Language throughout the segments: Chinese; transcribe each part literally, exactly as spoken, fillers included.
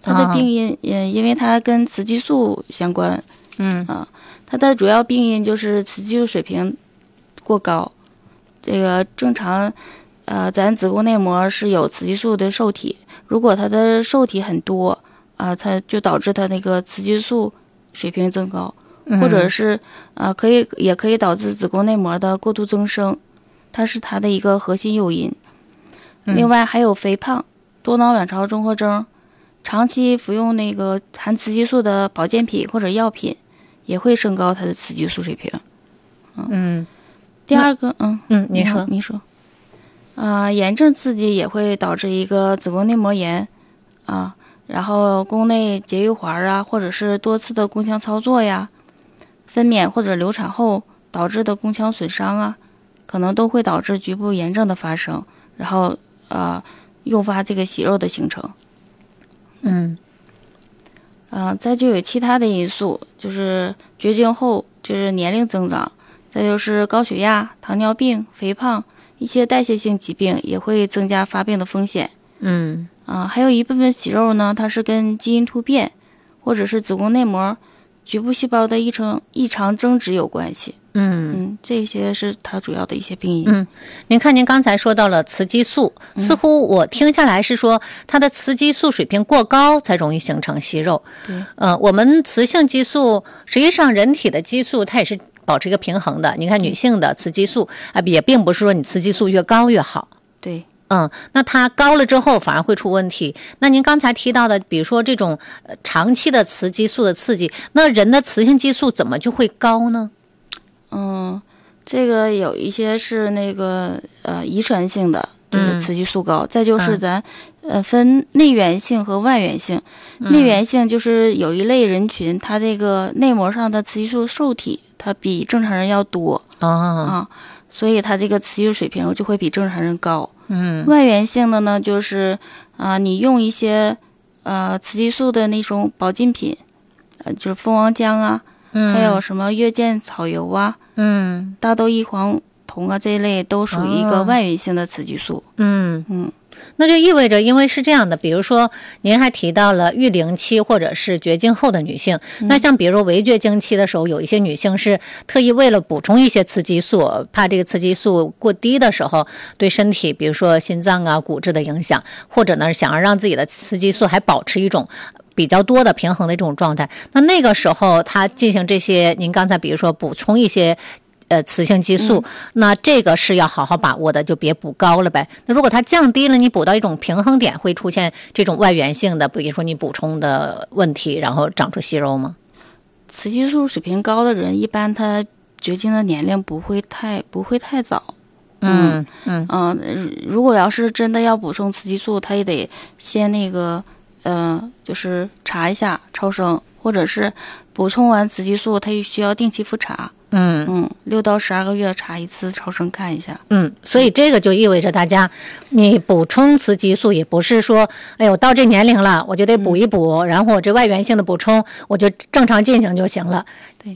它的病因，嗯、啊，因为它跟雌激素相关， 嗯啊，它的主要病因就是雌激素水平过高。这个正常，呃，咱子宫内膜是有雌激素的受体，如果它的受体很多，啊，它就导致它那个雌激素水平增高， 嗯、 或者是啊，可以也可以导致子宫内膜的过度增生，它是它的一个核心诱因。 嗯、 另外还有肥胖、多囊卵巢综合征，长期服用那个含雌激素的保健品或者药品，也会升高它的雌激素水平。 嗯。嗯第二个，嗯嗯，你说， 你说，啊、呃，炎症刺激也会导致一个子宫内膜炎，啊，然后宫内节育环啊，或者是多次的宫腔操作呀，分娩或者流产后导致的宫腔损伤啊，可能都会导致局部炎症的发生，然后呃，诱发这个息肉的形成。 嗯， 啊、呃，再就有其他的因素，就是绝经后就是年龄增长。再就是高血压、糖尿病、肥胖，一些代谢性疾病也会增加发病的风险。 嗯啊，还有一部分息肉呢，它是跟基因突变或者是子宫内膜局部细胞的异常异常增殖有关系。 嗯嗯，这些是它主要的一些病因。 嗯，您看您刚才说到了雌激素，似乎我听下来是说它的雌激素水平过高才容易形成息肉。 对， 呃，我们雌性激素实际上人体的激素它也是保持一个平衡的。你看女性的雌激素啊，也并不是说你雌激素越高越好。 对。 嗯，那它高了之后反而会出问题。那您刚才提到的，比如说这种、呃、长期的雌激素的刺激，那人的雌性激素怎么就会高呢？ 嗯，这个有一些是那个呃遗传性的，就是雌激素高。嗯、再就是咱、嗯、呃分内源性和外源性。嗯、内源性就是有一类人群，他这个内膜上的雌激素受体，它比正常人要多啊、哦、 啊，所以它这个雌激素水平就会比正常人高。 嗯， 外源性的呢，就是啊、呃，你用一些呃雌激素的那种保健品，呃，就是蜂王浆啊， 嗯、 还有什么月见草油啊， 嗯， 大豆异黄酮啊，这一类都属于一个外源性的雌激素。 嗯嗯。 那就意味着，因为是这样的，比如说您还提到了育龄期或者是绝经后的女性， 嗯、 那像比如说围绝经期的时候，有一些女性是特意为了补充一些雌激素，怕这个雌激素过低的时候对身体，比如说心脏啊、骨质的影响，或者呢想要让自己的雌激素还保持一种比较多的平衡的这种状态，那那个时候她进行这些，您刚才比如说补充一些。呃，雌性激素、嗯，那这个是要好好把握的，就别补高了呗。那如果它降低了，你补到一种平衡点，会出现这种外源性的，比如说你补充的问题，然后长出息肉吗？ 雌激素水平高的人，一般他绝经的年龄不会太不会太早。 嗯嗯嗯、呃，如果要是真的要补充雌激素，他也得先那个，呃，就是查一下超声，或者是补充完雌激素，他也需要定期复查。 嗯嗯，六到十二个月查一次超声看一下。 嗯，所以这个就意味着大家，你补充雌激素也不是说，哎呦，到这年龄了我就得补一补，嗯、然后我这外源性的补充我就正常进行就行了。 对，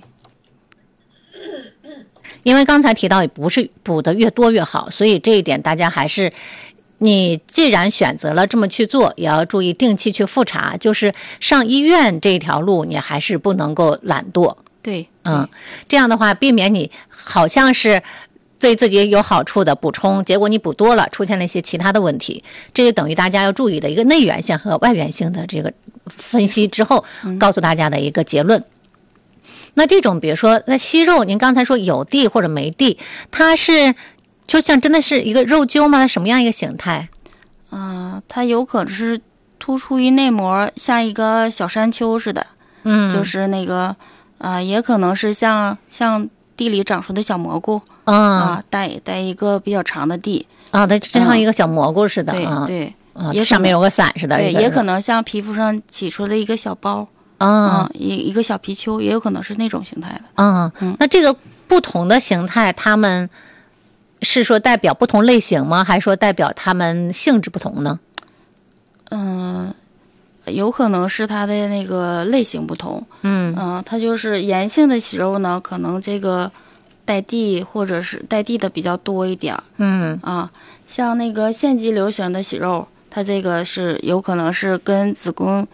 因为刚才提到也不是补的越多越好，所以这一点大家还是。你既然选择了这么去做，也要注意定期去复查，就是上医院这条路你还是不能够懒惰。 对， 嗯，这样的话避免你好像是对自己有好处的补充，结果你补多了出现了一些其他的问题，这就等于大家要注意的一个内源性和外源性的这个分析之后告诉大家的一个结论。嗯、那这种比如说那息肉，您刚才说有蒂或者没蒂，它是就像真的是一个肉揪吗？它什么样一个形态？ 啊、呃，它有可能是突出于内膜，像一个小山丘似的。 嗯， 就是那个啊、呃，也可能是像像地里长出的小蘑菇啊、 啊，带带一个比较长的蒂啊，它真像一个小蘑菇似的。 对、 嗯、 对， 啊，也上面有个伞似的。 对，也可能像皮肤上起出的一个小包啊， 一、嗯、一个小皮丘，也有可能是那种形态的。 啊、 嗯， 那这个不同的形态，它们是说代表不同类型吗？还是说代表它们性质不同呢？ 嗯、呃，有可能是它的那个类型不同。 嗯嗯、呃，它就是炎性的息肉呢，可能这个带蒂或者是带蒂的比较多一点。 嗯啊，像那个腺肌瘤型的息肉，它这个是有可能是跟子宫